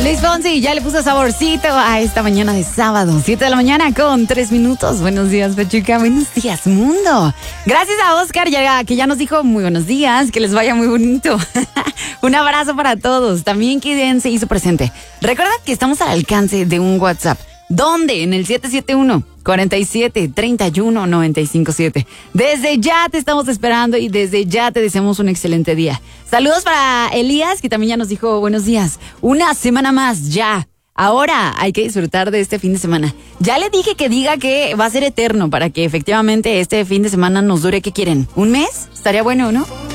Luis Fonsi ya le puso saborcito a esta mañana de sábado, 7 de la mañana con 3 minutos. Buenos días, Pachuca. Buenos días, mundo. Gracias a Oscar, que ya nos dijo muy buenos días, que les vaya muy bonito. Un abrazo para todos. También quien se hizo presente. Recuerda que estamos al alcance de un WhatsApp. ¿Dónde? En el 771-47-31-957. Desde ya te estamos esperando y desde ya te deseamos un excelente día. Saludos para Elías, que también ya nos dijo buenos días. Una semana más, ya. Ahora hay que disfrutar de este fin de semana. Ya le dije que diga que va a ser eterno para que efectivamente este fin de semana nos dure, ¿qué quieren? ¿Un mes? Estaría bueno, ¿no?